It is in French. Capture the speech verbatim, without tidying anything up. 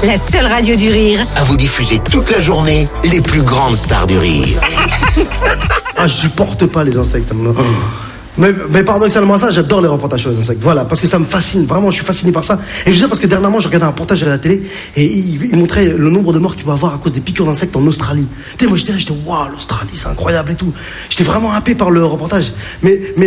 la seule radio du rire. À vous diffuser toute la journée les plus grandes stars du rire. Ah, je supporte pas les insectes. Ça me... mais, mais paradoxalement ça, j'adore les reportages sur les insectes. Voilà, parce que ça me fascine. Vraiment, je suis fasciné par ça. Et je sais parce que dernièrement, je regardais un reportage à la télé et il, il montrait le nombre de morts qu'il va avoir à cause des piqûres d'insectes en Australie. Tu sais, moi j'étais là, j'étais waouh, l'Australie, c'est incroyable et tout. J'étais vraiment happé par le reportage. Mais, mais